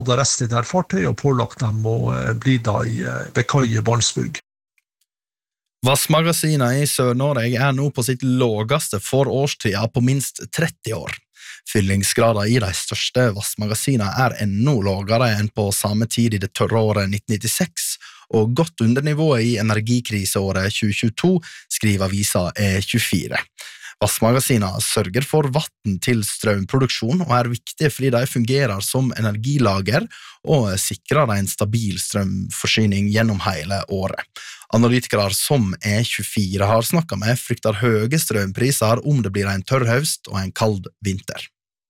arrestet der fartøy og pålagt dem å bli da ved kai i Balsburg. Vassmagasinene i Sør-Norge nå på sitt laveste for årstida på minst 30 år. Fyllingsgraden i de største vassmagasinene ennå lavere enn på samme tid i det tørre året 1996, og godt under nivået i energikriseåret 2022, skriver avisa E24. Vassmagasinene sørger for vatten til strømproduksjon og viktige fordi de fungerer som energilager og sikrer en stabil strømforsyning gjennom hele året. Analytikere som E24 har snakket med frykter høye strømpriser om det blir en tørr høst og en kald vinter.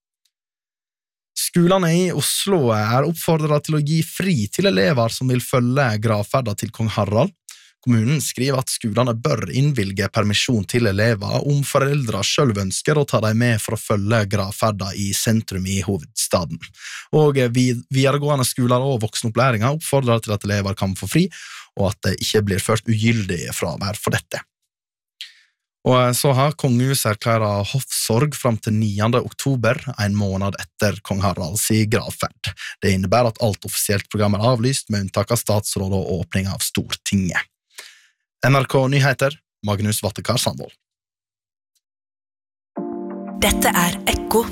Skolene i Oslo oppfordret til å gi fri til elever som vil følge gravferden til kong Harald. Kommunen skriver at skolene bør innvilge permisjon til elever om foreldre selv ønsker å ta dem med for å følge gravferden i sentrum i hovedstaden. Og videregående skoler og voksenopplæringer oppfordrer til at elever kan få fri, og at det ikke blir ført ugyldig fravær for dette. Og så har kongehuset erklæret hoffsorg frem til 9. oktober, en måned etter kong Haralds gravferd. Det innebærer at alt offisielt program avlyst, med unntak av statsråd og åpning av Stortinget. NRK Nyheter, Magnus Vattekar Sandvold. Dette Ekko.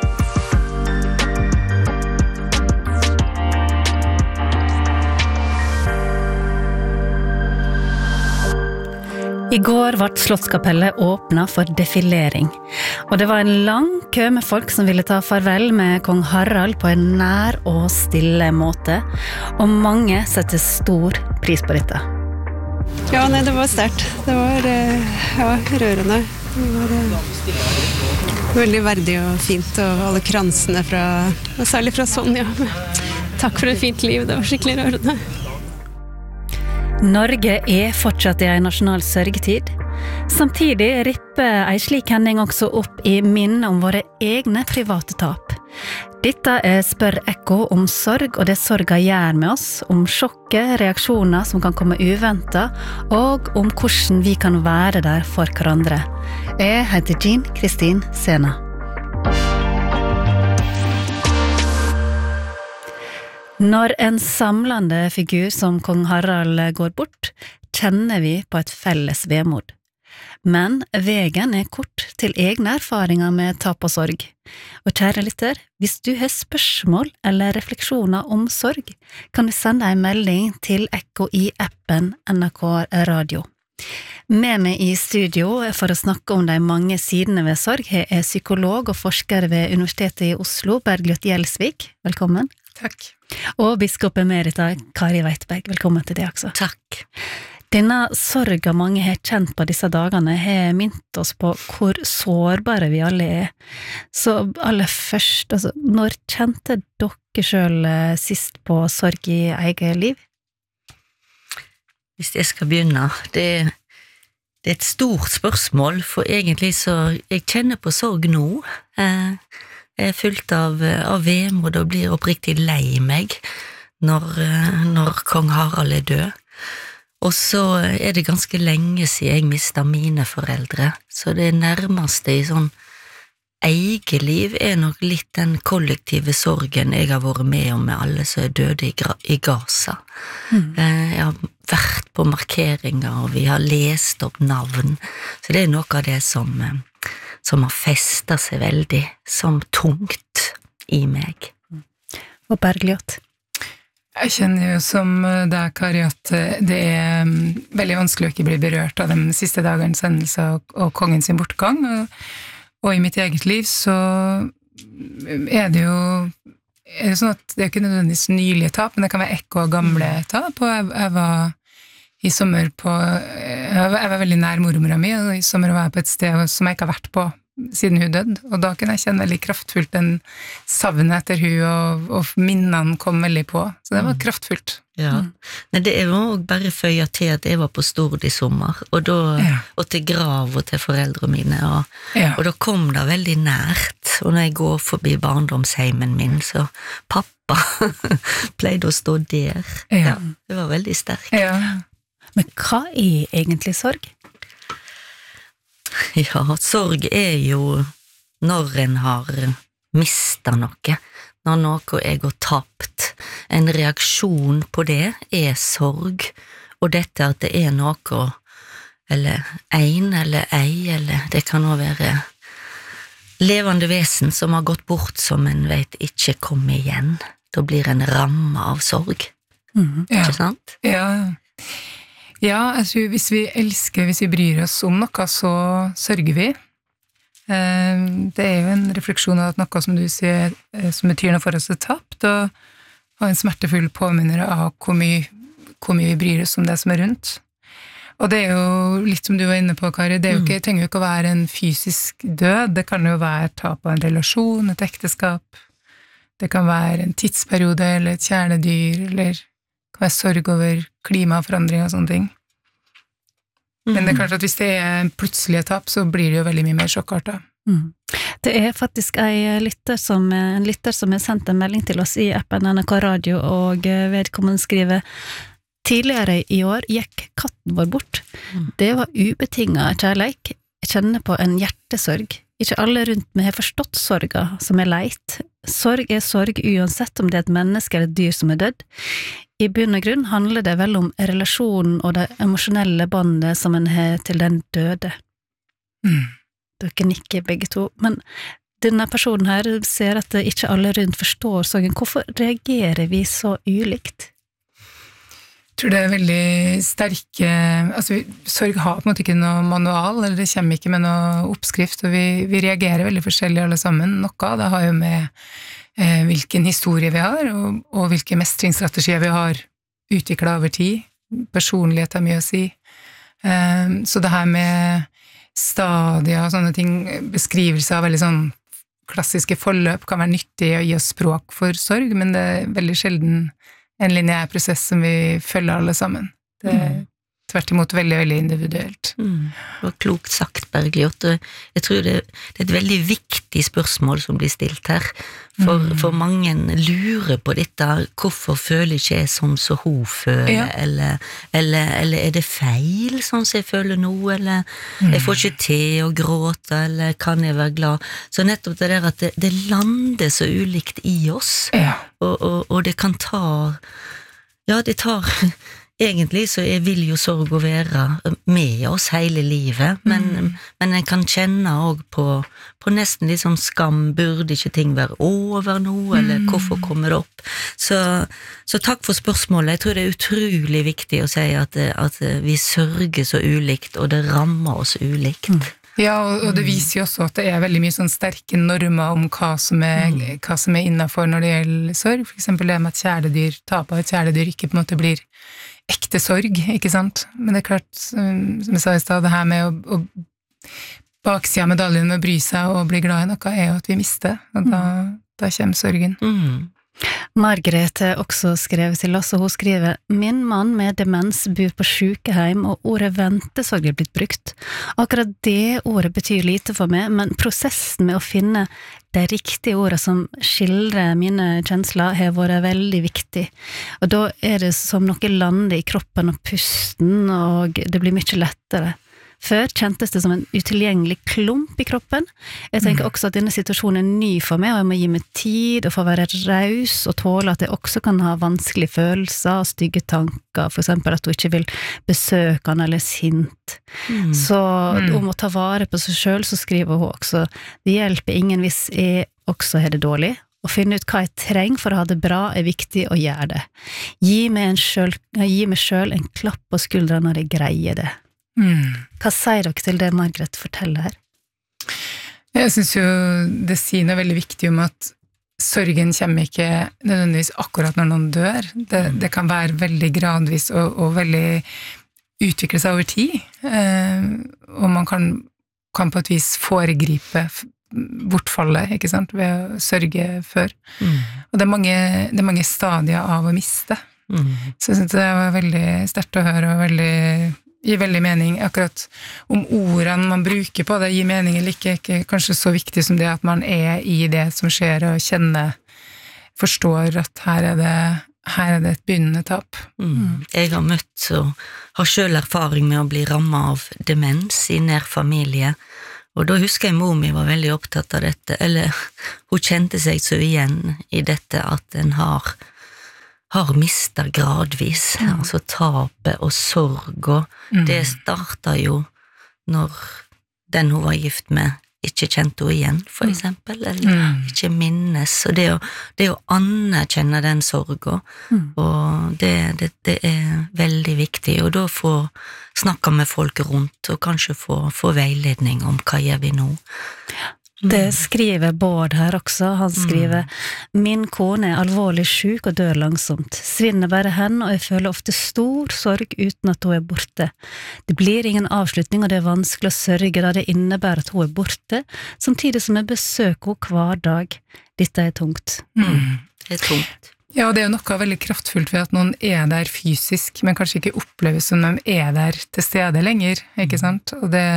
I går ble Slottskapellet åpnet for defilering, og det var en lang kø med folk som ville ta farvel med kong Harald på en nær og stille måte, og mange setter stor pris på dette. Ja, nei, det var sterkt. Det var rørende. Det var veldig verdig og fint, og alle kransene og særlig fra Sonja. Takk for et fint liv, det var skikkelig rørende. Norge fortsatt i en nasjonal sørgetid. Samtidig ripper en slik hending også opp i minnet om våre egne private tap. Dette Spør Ekko om sorg og det sorga gjør med oss, om sjokket, reaksjoner som kan komme uventet, og om hvordan vi kan være der for hverandre. Jeg heter Jean Kristin Sena. Når en samlende figur som kong Harald går bort, kjenner vi på et felles vemod. Men veien kort til egne erfaringer med tap og sorg. Og kjære lytter, hvis du har spørsmål eller refleksjoner om sorg, kan du sende en melding til Ekko i appen NRK Radio. Med meg i studio for å snakke om de mange sidene ved sorg er psykolog og forsker ved Universitetet i Oslo, Bergljot Gjelsvik. Velkommen. Takk. Og biskop emerita Kari Weitberg. Velkommen til deg også. Takk. Denne sorga mange har kjent på disse dagene har minnet oss på hvor sårbare vi alle Så aller først, når kjente dere selv sist på sorg i eget liv? Hvis jeg skal begynne, det et stort spørsmål, for egentlig så jeg kjenner på sorg nå. Jeg fylt av vemod og blir oppriktig lei meg når kong Harald død. Og så det ganske lenge siden jeg mistet mine foreldre, så det nærmeste i sånn eget liv nok litt den kollektive sorgen jeg har vært med om med alle som døde i Gaza. Jeg har vært på markeringer, og vi har lest opp navn, så det noe av det som har festet seg veldig, som tungt i meg. Og Bergljot? Jeg kjenner jo som deg, Kari, at det veldig vanskelig å ikke bli berørt av de siste dagens hendelser og kongens bortgang, og i mitt eget liv så det jo sånn at det ikke nødvendigvis nylige tap, men det kan være ekko av gamle tap, og jeg var i sommer jeg var veldig nær mormora mi, og i sommer var jeg på et sted som jeg ikke har vært på siden hun døde, og da kunne jeg kjenne veldig kraftfullt den savnet etter hun, og minnene kom veldig på, så det var kraftfullt. Ja, men det var også bare føyet til at jeg var på Stord i sommer, og til grav og til foreldre mine, og da kom det veldig nært, og når jeg går forbi barndomsheimen min, så pappa pleide å stå der. Ja, det var veldig sterkt. Ja. Men hva egentlig sorg? Ja, sorg jo når en har mistet noe, når noe jeg har tapt, en reaksjon på det sorg, og dette at det noe, eller en eller ei, eller det kan også være levende vesen som har gått bort som en vet ikke kommer igjen. Da blir en ramme av sorg. Ikke sant? Ja, jeg tror hvis vi elsker, hvis vi bryr oss om noe, så sørger vi. Det jo en refleksjon av at noe som du sier, som betyr noe for oss tapt, og en smertefull påminner av hvor mye vi bryr oss om det som rundt. Og det jo litt som du var inne på, Kari, det jo ikke, trenger jo ikke å være en fysisk død, det kan jo være tap av en relasjon, et ekteskap, det kan være en tidsperiode, eller et kjæledyr, eller det kan være sorg over klimaforandring og sånne ting. Men det klart at hvis det en plutselig tap, så blir det jo veldig mye mer sjokkartet. Det faktisk en lytter som har sendt en melding til oss i appen NRK Radio, og vedkommende skriver: tidligere i år gikk katten vår bort. Det var ubetinget kjærleik. Jeg kjenner på en hjertesorg. Ikke alle rundt meg har forstått sorga som leit. Sorg sorg uansett om det et menneske eller et dyr som dødd. I bunn og grunn handler det vel om relasjonen og det emosjonelle båndet som en har til den døde. Dere nikker begge to, men denne personen her ser at ikke alle rundt forstår sorgen. Hvorfor reagerer vi så ulikt? Jeg tror det veldig sterke, altså sorg har på en måte ikke noe manual, eller det kommer ikke med noe oppskrift, og vi reagerer veldig forskjellig alle sammen. Noe av det har jo med hvilken historie vi har, og hvilke mestringsstrategier vi har utviklet over tid. Personlighet har mye å si. Så det her med stadier og sånne ting, beskrivelser av veldig sånn klassiske forløp kan være nyttig å gi oss språk for sorg, men det veldig sjelden en lineær prosess som vi følger alle sammen. Det tvert imot veldig, veldig individuelt. Og klokt sagt, Bergljot. Jeg tror det et veldig viktig spørsmål som blir stilt her, for mange lurer på dette, hvorfor føler ikke jeg sånn som hun føler, eller det feil sånn som jeg føler nå, eller jeg får ikke til å gråte, eller kan jeg være glad? Så nettopp det der at det lander så ulikt i oss, og det kan det tar egentlig så vil jo sorg å være med oss hele livet, men en kan kjenne også på nesten litt sånn skam, burde ikke ting være over nå, eller hvorfor kommer det opp? Så takk for spørsmålet. Jeg tror det utrolig viktig å si at vi sørger så ulikt, og det rammer oss ulikt. Ja, og det viser jo også at det veldig mye sånn sterke normer om hva som innenfor når det gjelder sorg. For eksempel det med at tap av et kjæledyr ikke på en måte blir ekte sorg, ikke sant? Men det klart, som jeg sa i sted, det her med å baksida av medaljen med å bry seg og bli glad i noe, jo at vi mister, og da kommer sorgen. Margret har også skrevet til oss, og hun skriver: min mann med demens bor på sykehjem, og ordet ventesorg blitt brukt. Akkurat det ordet betyr lite for meg, men prosessen med å finne de riktige ordene som skildrer mine kjensler har vært veldig viktig. Og da det som noe lander i kroppen og pusten, og det blir mye lettere. Før kjentes det som en utilgjengelig klump i kroppen. Jeg tenker også at denne situasjonen ny for meg, og jeg må gi meg tid og få være raus og tåle at jeg også kan ha vanskelige følelser og stygge tanker, for eksempel at hun ikke vil besøke han eller sint. Så om å ta vare på seg selv, så skriver hun også: det hjelper ingen hvis jeg også har det dårlig. Å finne ut hva jeg trenger for å ha det bra viktig å gjøre det. Gi meg selv en klapp på skuldra når jeg greier det. Hva sier dere til det Margret forteller her? Jeg synes jo det sier noe veldig viktig om at sorgen kommer ikke nødvendigvis akkurat når noen dør. Det kan være veldig gradvis og veldig utvikle seg over tid, og man kan på et vis foregripe bortfallet, ikke sant, ved å sørge før. Og det mange stadier av å miste. Så jeg synes det var veldig sterkt å høre, og gir veldig mening. Akkurat om ordene man bruker på det gir mening eller ikke kanskje så viktig som det at man i det som skjer, og forstår at her det et begynnende tap. Jeg har møtt og har selv erfaring med å bli rammet av demens i nær familie, og da husker jeg mor mi var veldig opptatt av dette, eller hun kjente seg så igjen i dette at en har har mistet gradvis, altså tapet og sorg, og det startet jo når den hun var gift med ikke kjente henne igjen, for eksempel, eller ikke minnes, og det å anerkjenne den sorgen, og det veldig viktig, og da få snakke med folk rundt, og kanskje få veiledning om hva gjør vi nå. Det skriver Bård her også. Han skriver «Min kone alvorlig syk og dør langsomt. Svinner bare henne, og jeg føler ofte stor sorg uten at hun borte. Det blir ingen avslutning, og det vanskelig å sørge da det innebærer at hun borte, samtidig som jeg besøker henne hver dag. Dette tungt.» Det tungt. Ja, og det jo noe veldig kraftfullt ved at noen der fysisk, men kanskje ikke oppleves som de der til stede lenger, ikke sant? Og det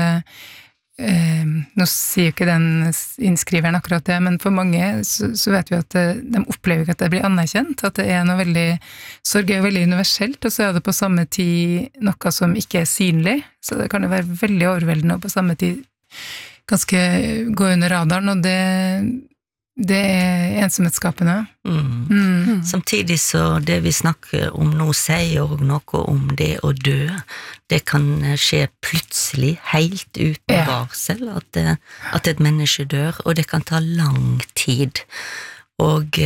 nå sier jo ikke den innskriveren akkurat det, men for mange så vet vi at de opplever ikke at det blir anerkjent, at det noe veldig, sorg jo veldig universelt, og så det på samme tid noe som ikke synlig, så det kan jo være veldig overveldende, og på samme tid ganske gå under radaren, og det ensomhetsskapende. Samtidig så det vi snakker om nå sier jo noe om det å dø. Det kan skje plutselig, helt uten varsel, at et menneske dør, og det kan ta lang tid. Og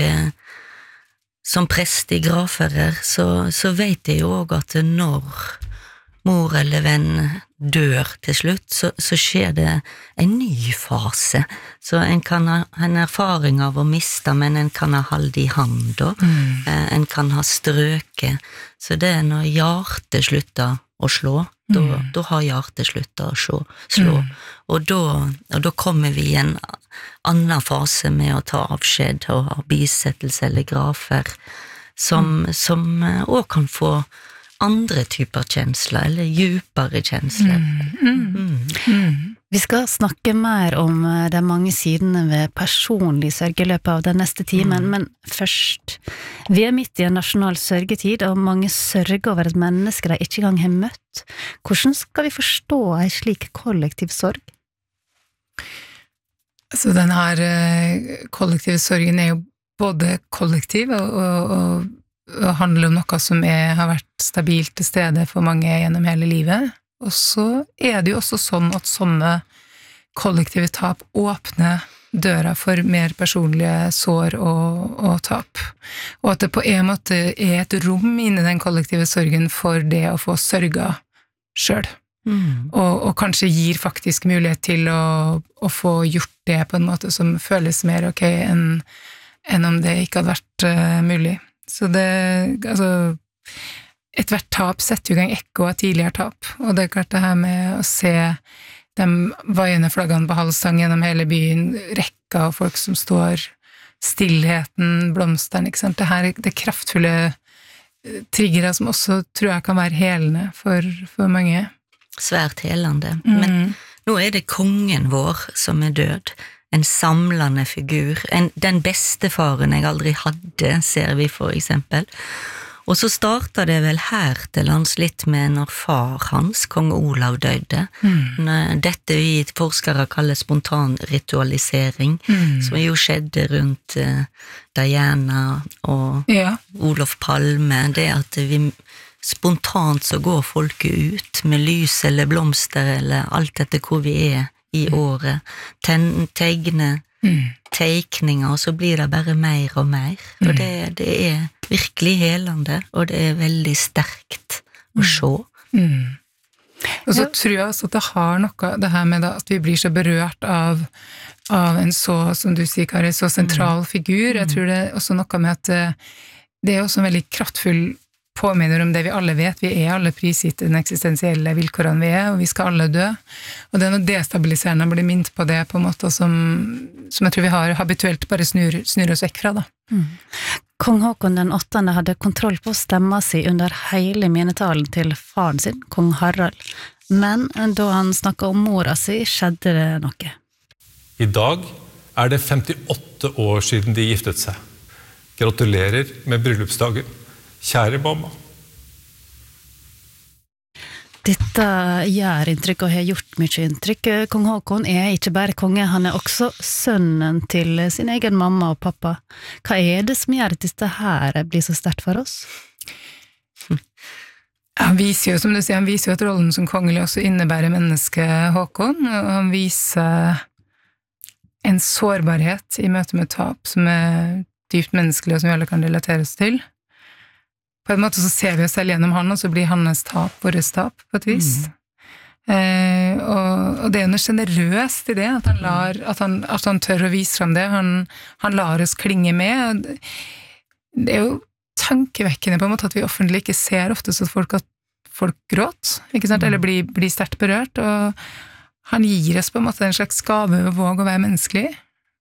som prest i gravfører så vet jeg jo også at når mor eller venn dør til slutt, så skjer det en ny fase. Så en kan ha en erfaring av å miste, men en kan ha hold i hand, en kan ha strøke. Så det når hjertet slutter å slå, da har hjertet sluttet å slå. Og da kommer vi i en annen fase med å ta avskjed og ha bisettelse eller grafer, som også kan få andre typer kjensler, eller djupere kjensler. Vi skal snakke mer om de mange sidene ved personlig sørg i løpet av den neste timen, men først, vi midt i en nasjonal sørgetid, og mange sørger over et menneske de ikke engang har møtt. Hvordan skal vi forstå en slik kollektiv sorg? Altså, den her kollektive sorgen jo både kollektiv og handler om noe som har vært stabilt til stede for mange gjennom hele livet, og så det jo også sånn at sånne kollektive tap åpner døra for mer personlige sår og tap, og at det på en måte et rom inne i den kollektive sorgen for det å få sørga selv, og kanskje gir faktisk mulighet til å få gjort det på en måte som føles mer ok enn om det ikke hadde vært mulig. Så altså, et hvert tap setter jo i gang ekko av tidligere tap, og det klart det her med å se de vaiende flaggene på halvstang gjennom hele byen, rekka av folk som står, stillheten, blomsteren, ikke sant? Det her det kraftfulle triggere som også tror jeg kan være helende for mange. Svært helende, men nå det kongen vår som død, en samlende figur, den beste faren jeg aldri hadde, ser vi for eksempel. Og så startet det vel her til lands litt med når far hans, kong Olav, døde. Dette vi forskere kaller spontan ritualisering, som jo skjedde rundt Diana og Olof Palme, det at vi spontant så går folket ut med lys eller blomster eller alt etter hvor vi i året, tegne teikninger, og så blir det bare mer og mer, og det virkelig helende, og det veldig sterkt å se. Og så tror jeg også at det har noe, det her med at vi blir så berørt av en så, som du sier, Kari, så sentral figur. Jeg tror det også noe med at det også en veldig kraftfull påminner om det vi alle vet, vi alle prisgitt den eksistensielle vilkårene vi og vi skal alle dø, og det noe destabiliserende å bli minnet på det på en måte som jeg tror vi har habituelt bare snur oss vekk fra da. Kong Håkon den 8. hadde kontroll på stemma si under hele minnetalen til faren sin, kong Harald, men da han snakket om mora si, skjedde det noe. I dag det 58 år siden de giftet seg. Gratulerer med bryllupsdagen. Kjære mamma. Dette gjør inntrykk og har gjort mye inntrykk. Kong Håkon ikke bare konge, han også sønnen til sin egen mamma og pappa. Hva det som gjør at dette her blir så sterkt for oss? Han viser jo, som du sier, han viser jo at rollen som kongelig også innebærer mennesket Håkon, og han viser en sårbarhet i møte med tap som dypt menneskelig og som vi alle kan relateres til. På en måte så ser vi oss selv gjennom han, og så blir hans tap våres tap, på et vis. Og det jo noe generøst i det, at han tør å vise frem det. Han lar oss klinge med. Det jo tankevekkende på en måte at vi offentlig ikke ser ofte så at folk gråter, ikke sant? Eller blir sterkt berørt, og han gir oss på en måte en slags gave ved å våge å være menneskelig.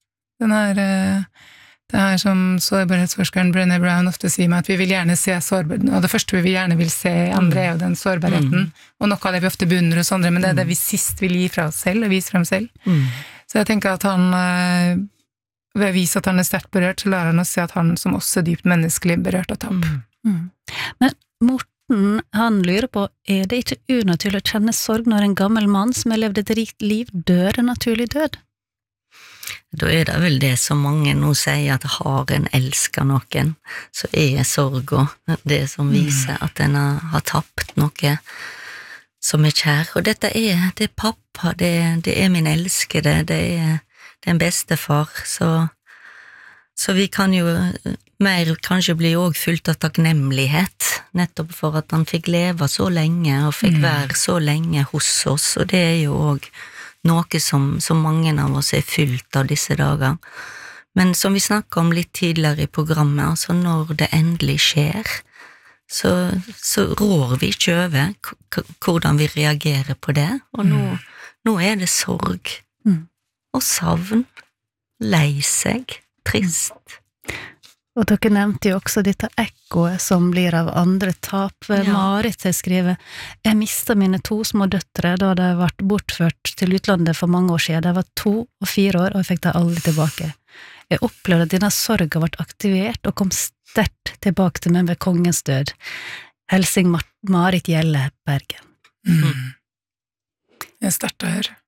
Det her som sårbarhetsforskeren Brené Brown ofte sier med at vi vil gjerne se sårbarheten, og det første vi gjerne vil se i andre jo den sårbarheten, og noe av det vi ofte beundrer hos andre, men det det vi sist vil gi fra oss selv, og vise frem selv. Så jeg tenker at han, ved å vise at han sterkt berørt, så lar han oss se at han som også dypt menneskelig berørt av tap. Men Morten, han lurer på, det ikke unaturlig å kjenne sorg når en gammel mann som har levd et rikt liv dør en naturlig død? Da det vel det som mange nå sier, at har en elsker noen, så sorg og det som viser at en har tapt noe som kjær. Og dette det pappa, det min elskede, det en bestefar, så vi kan jo mer kanskje bli også fullt av takknemlighet, nettopp for at han fikk leve så lenge, og fikk være så lenge hos oss, og det jo også noe som mange av oss fylt av disse dager. Men som vi snakket om litt tidligere i programmet, altså når det endelig skjer, så rår vi ikke over hvordan vi reagerer på det, og nå det sorg, og savn, lei seg, trist. Og dere nevnte jo også dette ekkoet som blir av andre tap. Marit har skrevet, jeg mistet mine 2 små døtre da de ble bortført til utlandet for mange år siden. De var 2 og 4 år, og jeg fikk dem aldri tilbake. Jeg opplevde at denne sorgen ble aktivert og kom sterkt tilbake til meg ved kongens død. Helsing Marit Gjelle, Bergen. Det sterkt å høre.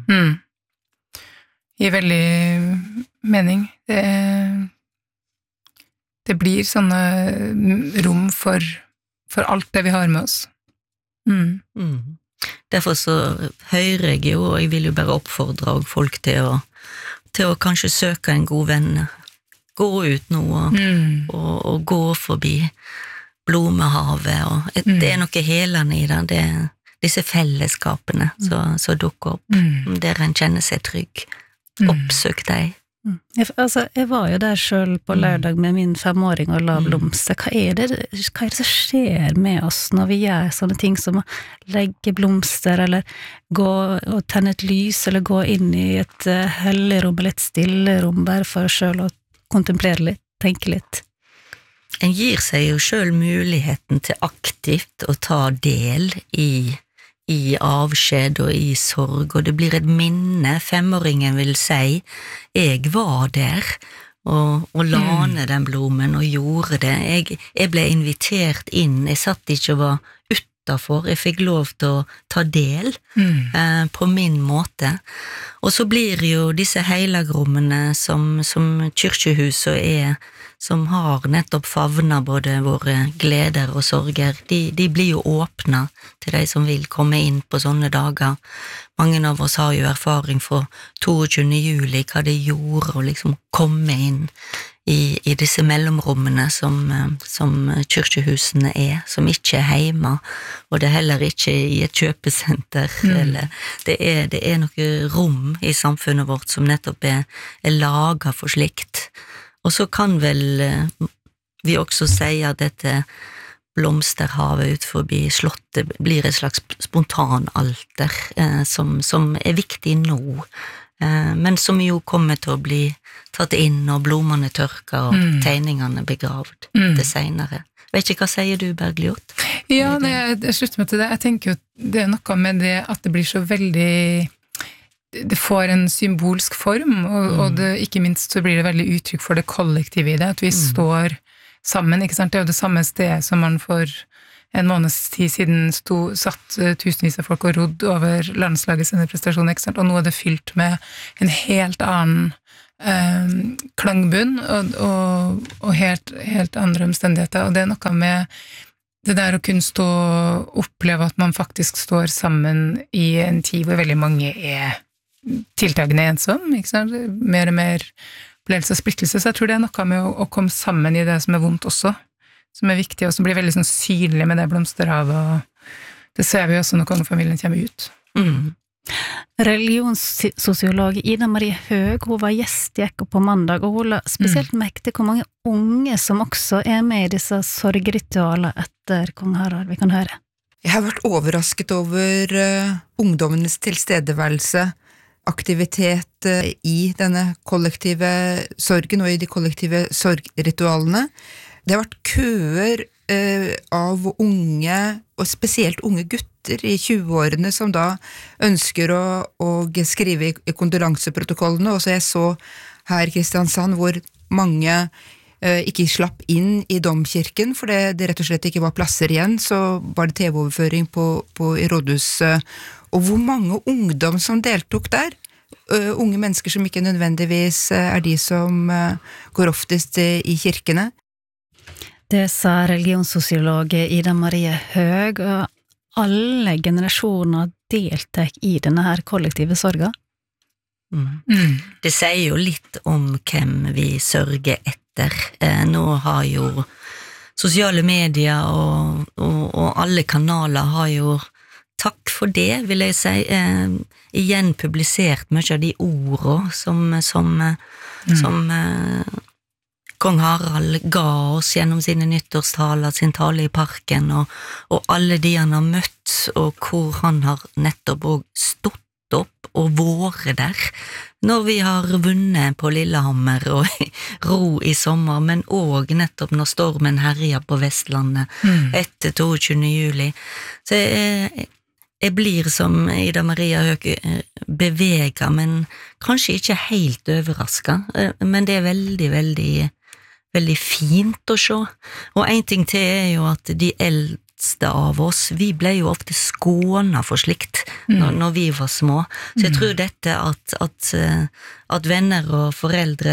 Gir veldig mening. Det blir sånne rom for alt det vi har med oss. Derfor så hører jeg jo, og jeg vil jo bare oppfordre folk til å kanskje søke en god venn, gå ut nå og gå forbi Blomehavet, og det noe helende i det, disse fellesskapene som dukker opp, der en kjenner seg trygg. Oppsøk deg. Jeg var jo der selv på lørdag med min 5-åring og la blomster. Hva det som skjer med oss når vi gjør sånne ting som å legge blomster, eller gå og tenne et lys, eller gå inn i et hellig rom, eller et stille rom, bare for oss selv å kontemplere litt, tenke litt? En gir seg jo selv muligheten til aktivt å ta del i avskjed og i sorg, og det blir et minne. 5-åringen vil si, jeg var der, og la ned den blomen, og gjorde det. Jeg ble invitert inn, jeg satt ikke og var utenfor, jeg fikk lov til å ta del på min måte. Og så blir jo disse heilagrommene som kirkehuset som har nettopp favnet både våre gleder og sorger, de blir jo åpnet til de som vil komme inn på sånne dager. Mange av oss har jo erfaring fra 22. juli, hva det gjorde å liksom komme inn i disse mellomrommene som kirkehusene som ikke hjemme, og det heller ikke i et kjøpesenter, eller det noe rom i samfunnet vårt som nettopp laget for slikt. Og så kan vel vi også si at dette blomsterhavet ut forbi slottet blir et slags spontanalter som viktig nå, men som jo kommer til å bli tatt inn og blomene tørker og tegningene begravd det senere. Vet ikke, hva sier du, Bergljot? Ja, jeg slutter meg til det. Jeg tenker jo det noe med det at det blir så veldig... Det får en symbolsk form, og ikke minst så blir det veldig uttrykk for det kollektive i det, at vi står sammen, ikke sant? Det jo det samme sted som man for en måneds tid siden satt tusenvis av folk og rodd over landslaget sine prestasjoner, ikke sant? Og nå det fylt med en helt annen klangbunn og helt andre omstendigheter, og det noe med det der å kunne stå og oppleve at man faktisk står sammen i en tid hvor veldig mange tiltagende ensom, ikke sant? Mer og mer opplevelse av splittelse, så jeg tror det noe med å komme sammen i det som vondt også, som viktig, og som blir veldig sånn synlig med det blomsterhavet, og det ser vi også når kongefamilien kommer ut. Religionssosiolog Ida Marie Høeg, hun var gjest i Ekko på mandag, og hun la spesielt merke til hvor mange unge som også med i disse sorgritualer etter kong Harald. Vi kan høre. Jeg har vært overrasket over ungdommenes tilstedeværelse, aktivitet i denne kollektive sorgen og i de kollektive sorgritualene. Det har vært køer av unge, og spesielt unge gutter i 20-årene som da ønsker å skrive i kondolanseprotokollene, og så jeg så her i Kristiansand hvor mange ikke slapp inn i domkirken, for det rett og slett ikke var plasser igjen, så var det TV-overføring i rådhuset, og hvor mange ungdom som deltok der, unge mennesker som ikke nødvendigvis de som går oftest i kirkene. Det sa religionssosiolog Ida Marie Høeg, og alle generasjoner deltar i denne her kollektive sorga. Det sier jo litt om hvem vi sørger etter. Nå har jo sosiale medier og alle kanaler har jo, takk for det, vil jeg si, igjen publisert mye av de ordene som kong Harald ga oss gjennom sine nyttårstaler, sin tale i parken, og alle de han har møtt, og hvor han har nettopp også stått opp og vært der, når vi har vunnet på Lillehammer og ro i sommer, men også nettopp når stormen herjer på Vestlandet etter 22. juli. Så jeg blir som Ida Maria Høeg beveget, men kanskje ikke helt overrasket, men det veldig, veldig, veldig fint å se. Og en ting til jo at de eldste av oss, vi ble jo ofte skånet for slikt når vi var små. Så jeg tror dette at venner og foreldre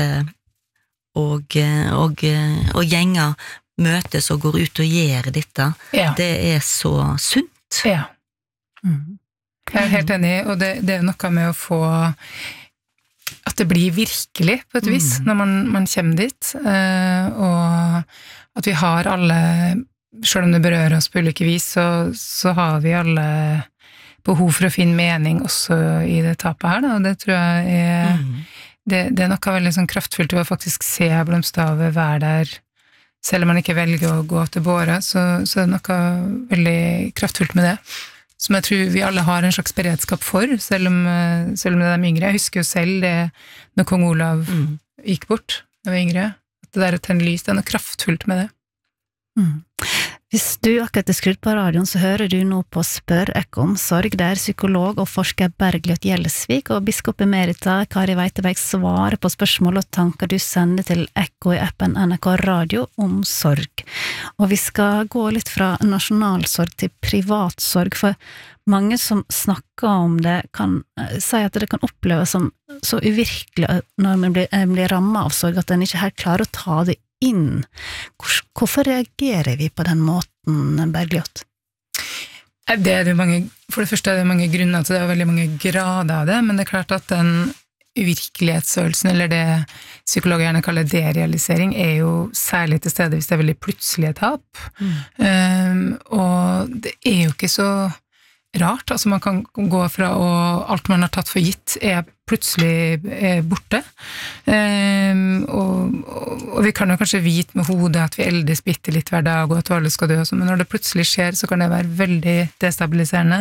og gjenger møtes og går ut og gjør dette, det så sunt. Ja. Jeg helt enig, og det noe med å få at det blir virkelig på et vis når man kommer dit, og at vi har alle, selv om det berører oss på ulike vis, så har vi alle behov for å finne mening også i det tapet her, og det tror jeg det noe veldig sånn kraftfullt å faktisk se Blomsterhavet være der, selv om man ikke velger å gå til båret, så det noe veldig kraftfullt med det, som jeg tror vi alle har en slags beredskap for, selv om det yngre. Jeg husker jo selv det når kong Olav gikk bort, da jeg var yngre, at det der å tenne lys, det noe kraftfullt med det. Hvis du akkurat skrudd på radioen, så hører du nå på Spør Ekko om sorg, der psykolog og forsker Bergljot Gjellesvik og biskop emerita Kari Weiteberg svarer på spørsmål og tanker du sender til Ekko i appen NRK Radio om sorg. Og vi skal gå litt fra nasjonalsorg til privatsorg, for mange som snakker om det kan si at det kan oppleves som så uvirkelig når man blir rammet av sorg, at en ikke helt klarer å ta det inn. Hvorfor reagerer vi på den måten, Bergljot? For det første det mange grunner til det, og veldig mange grader av det, men det er klart at den uvirkelighetsfølelsen, eller det psykologer gjerne kaller derealisering, jo særlig til stede hvis det veldig plutselige tap. Og det jo ikke så rart, altså man kan gå fra alt man har tatt for gitt plutselig borte, og vi kan jo kanskje vite med hodet at vi eldes bitte litt hver dag og at alle skal dø, men når det plutselig skjer så kan det være veldig destabiliserende.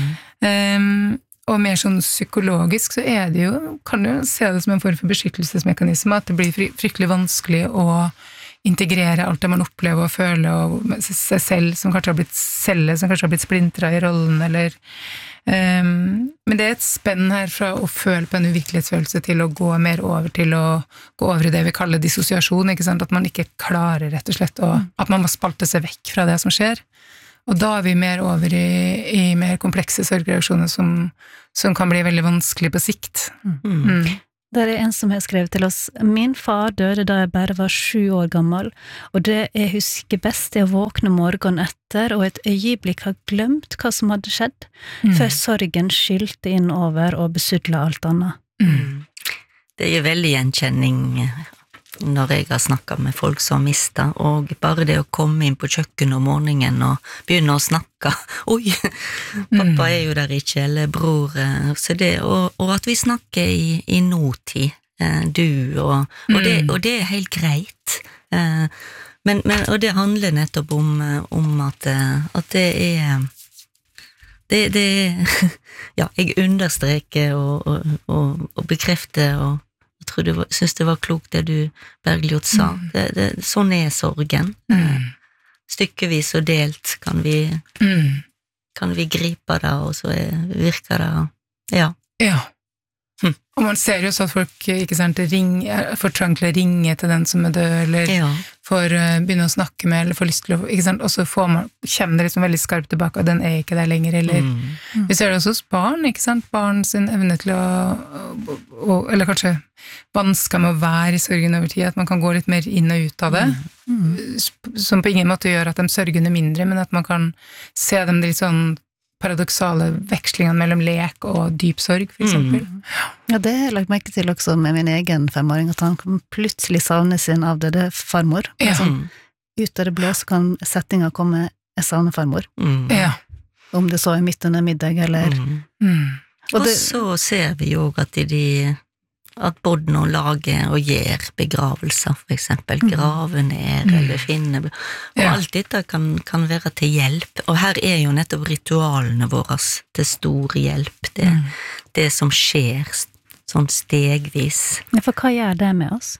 Og mer sånn psykologisk så det jo, kan du se det som en form for beskyttelsesmekanisme, at det blir fryktelig vanskelig å integrere alt det man opplever og føler, og seg selv som kanskje har blitt splintret i rollen, eller men det et spenn her fra å føle på en uvirkelighetsfølelse til å gå mer over til å gå over i det vi kaller dissosiasjon, ikke sant? At man ikke klarer rett og slett, at man må spalte seg vekk fra det som skjer, Og da vi mer over i mer komplekse sorgreaksjoner som kan bli veldig vanskelig på sikt. Det en som har skrevet til oss: Min far døde da jeg bare var 7 år gammel, og det jeg husker best å våkne morgenen etter, og et øyeblikk har glemt hva som hadde skjedd, før sorgen skylte inn over og besudla alt annet. Det veldig gjenkjenning når jeg har snakket med folk som har mistet, og bare det å komme inn på kjøkken om morgenen og begynne å snakke, oi, pappa jo der ikke, eller bror, så det, og at vi snakker i nåtid, du, og det helt greit, men og det handler nettopp om at det ja, jeg understreker og bekrefter og synes det var klokt det du, Bergljot, sa. Sånn sorgen. Stykkevis og delt kan vi gripe det, og så virker det, ja. Og man ser jo så at folk, ikke sant, får trang til å ringe til den som død, eller får begynne å snakke med, eller får lyst til å, ikke sant, og så kommer det liksom veldig skarpt tilbake, og den ikke der lenger, eller vi ser det også hos barn, ikke sant, barn sin evne til å eller kanskje vansker med å være i sorgen over tid, at man kan gå litt mer inn og ut av det, som på ingen måte gjør at de sørgene mindre, men at man kan se dem litt sånn paradoksale vekslingene mellom lek og dyp sorg, for eksempel. Ja, det har jeg lagt merke til også med min egen 5-åring, at han kan plutselig savne sin avdøde farmor. Ut av det blå så kan settinga komme, jeg savner farmor. Om det så midt under middag, eller... Og så ser vi jo at at både nå lager og gjør begravelser, for eksempel, grave ned eller finne, og alt dette kan være til hjelp, og her jo nettopp ritualene våre til stor hjelp, det som skjer sånn stegvis. Ja, for hva gjør det med oss?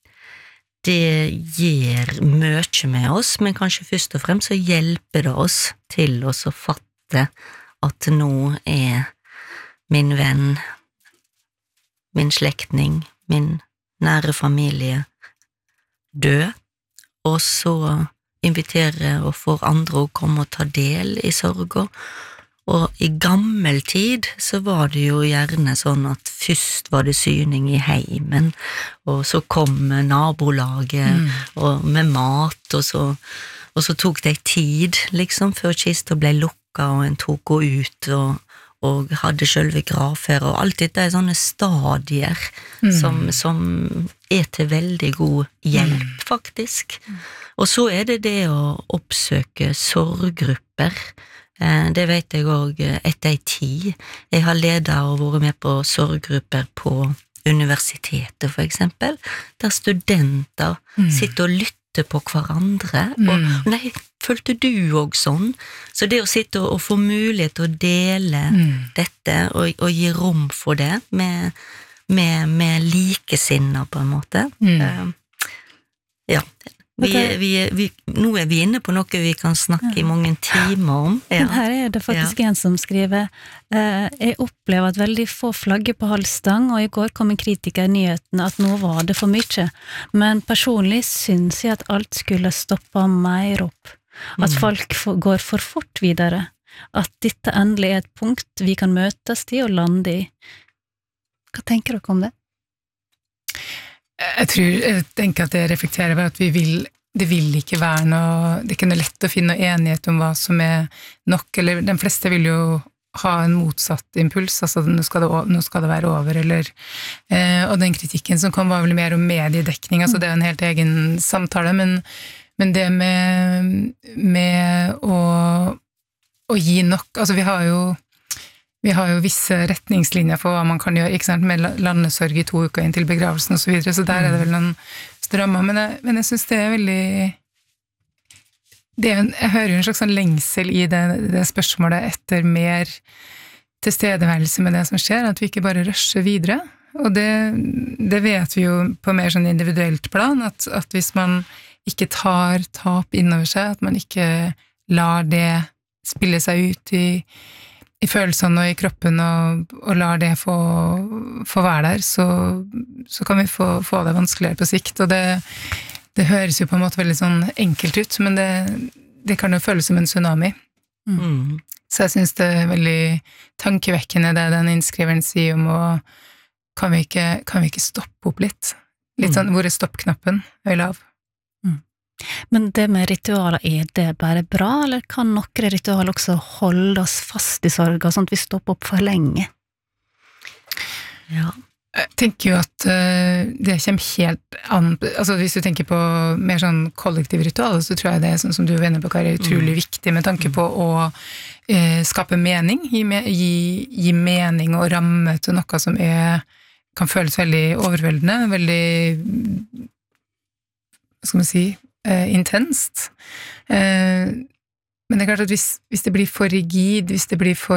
Det gjør mye med oss, men kanskje først og fremst så hjelper det oss til å fatte at nå min venn, min slektning, min nære familie død, og så invitere og får andre å komme og ta del i sorger. Og i gammel tid så var det jo gjerne sånn at først var det syning i heimen, og så kom nabolaget og med mat, og så tok det tid liksom før kista ble lukket, og en tok henne ut og hadde selve gravferd, og alt dette sånne stadier som til veldig god hjelp, faktisk. Og så det å oppsøke sorggrupper. Det vet jeg også etter en tid. Jeg har ledet og vært med på sorggrupper på universitetet, for eksempel, der studenter sitter og lytter på hverandre, og nei, følte du også sånn? Så det å sitte og få mulighet til å dele dette, og gi rom for det, med likesinner på en måte. Ja, nå vi inne på noe vi kan snakke i mange timer om. Men her det faktisk en som skriver: jeg opplever at veldig få flagger på halvstang, og i går kom en kritiker i nyhetene at nå var det for mye, men personlig synes jeg at alt skulle stoppe mer opp, at folk går for fort videre, at dette endelig et punkt vi kan møtes i og lande i. Hva tenker dere om det? Jeg tenker at det reflekterer ved at det vil ikke være noe, det er ikke noe lett å finne enighet om hva som nok, eller de fleste vil jo ha en motsatt impuls, altså nå skal det være over, eller, og den kritikken som kom var vel mer om mediedekning, altså det en helt egen samtale, men det med å gi nok, altså vi har jo visse retningslinjer for hva man kan gjøre, ikke sant, med landesorg i 2 uker inn til begravelsen og så videre, så der det vel noen strammer, men jeg synes det veldig, jeg hører jo en slags sånn lengsel i det spørsmålet etter mer tilstedeværelse med det som skjer, at vi ikke bare rusher videre, og det vet vi jo på mer sånn individuelt plan, at hvis man ikke tar tap innover seg, at man ikke lar det spille seg ut i følelsene og i kroppen, og lar det få være der, så kan vi få det vanskeligere på sikt, og det høres jo på en måte veldig sånn enkelt ut, men det kan jo føles som en tsunami. Så jeg synes det veldig tankevekkende det den innskriveren sier om kan vi ikke stoppe opp litt? Litt sånn, hvor stoppknappen er lav? Men det med ritualer, det bare bra, eller kan noen ritualer også holde oss fast i sorgen, sånn at vi stopper opp for lenge? Ja. Jeg tenker jo at det kommer helt an, altså hvis du tenker på mer sånn kollektiv ritual, så tror jeg det sånn som du var inne på, Kari, er utrolig viktig med tanke på å skape mening, gi mening og ramme til noe som kan føles veldig overveldende, veldig, hva skal man si, intenst. Men det er klart at hvis det blir for rigid, hvis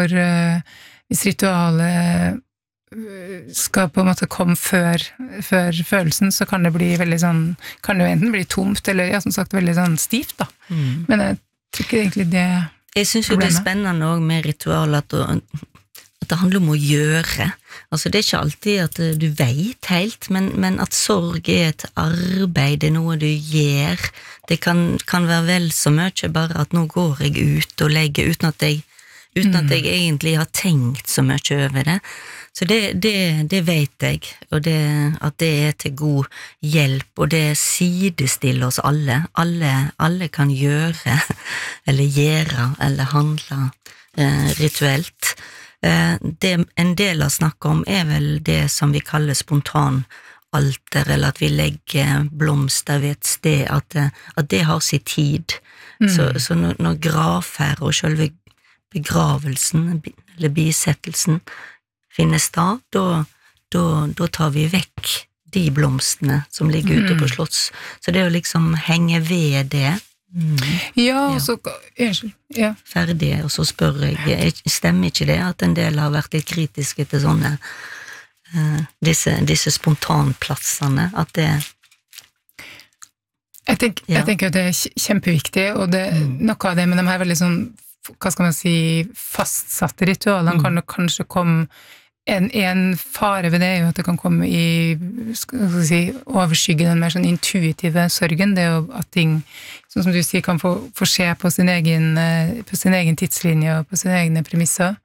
ritualet skal på en måte komme før følelsen, så kan det bli veldig sånn, kan det jo enten bli tomt, eller ja, som sagt, veldig sånn stivt da. Men jeg tror ikke egentlig det Jeg synes jo det er spennende også med ritual at det handler om å gjøre. Altså det er ikke alltid at du vet helt, men at sorg er et arbeid, det er noe du gjør. Det kan være vel så mye bare at nå går jeg ut og legger uten at jeg egentlig har tenkt så mye over det. Så det vet jeg, og at det er til god hjelp, og det sidestiller oss alle. Alle kan gjøre, eller handle rituelt. Det en del har snakket om vel det som vi kaller spontanalter, eller at vi legger blomster ved et sted, at det har sin tid. Så når gravferd og selve begravelsen eller bisettelsen finnes da tar vi vekk de blomstene som ligger ute på slotts. Så det å liksom henge ved det og så ferdig, og så spør jeg stemmer ikke det at en del har vært litt kritiske til sånne disse spontanplassene, at det jeg tenker at det er kjempeviktig, og det, noe av det med de her veldig sånn, hva skal man si, fastsatte ritualene kan nok kanskje komme. En fare ved det er jo at det kan komme i, overskygge den mer sånn intuitive sorgen, det er jo at ting, sånn som du sier, kan få skje på sin egen tidslinje og på sine egne premisser.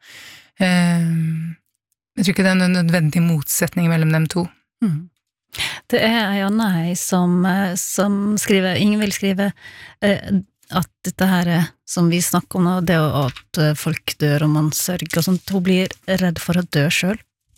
Jeg tror ikke det er en nødvendig motsetning mellom dem to. Det er en annen som skriver, Ingvild skriver, at dette her som vi snakker om nå, det at folk dør og man sørger og sånt, hun blir redd for å dø selv.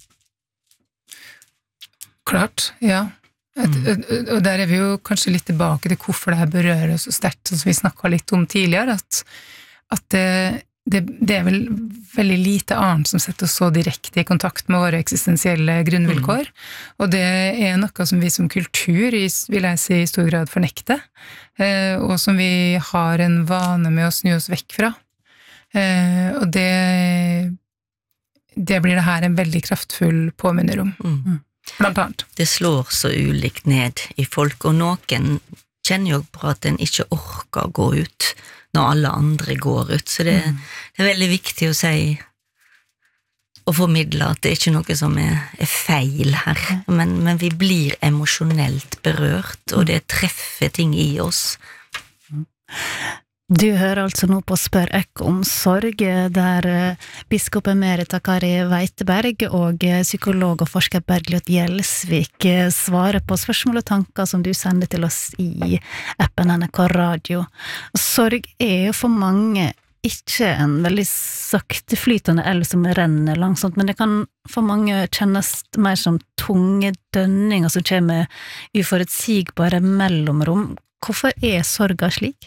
Klart, ja. Og der er vi jo kanskje litt tilbake til hvorfor det her berører oss så sterkt, som vi snakket litt om tidligere, at det er vel veldig lite annet som setter oss så direkte i kontakt med våre eksistensielle grunnvilkår, og det er noe som vi som kultur, vil jeg si, i stor grad fornekter, og som vi har en vane med å snu oss vekk fra. Og det blir det her en veldig kraftfull påminner om, blant annet. Det slår så ulikt ned i folk, og noen kjenner jo på at en ikke orker å gå ut når alle andre går ut, så det er veldig viktig å si og formidle at det er ikke noe som er feil her, men vi blir emosjonelt berørt, og det treffer ting i oss. Du hører altså nå på Spør Ekk om sorg, der biskop emerita Kari Weiteberg og psykolog og forsker Bergljot Gjelsvik svarer på spørsmål og tanker som du sender til oss i appen NRK Radio. Sorg er jo for mange ikke en veldig sakteflytende elv som renner langsomt, men det kan for mange kjennes mer som tunge dønninger som kommer uforutsigbare mellomrom. Hvorfor er sorga slik?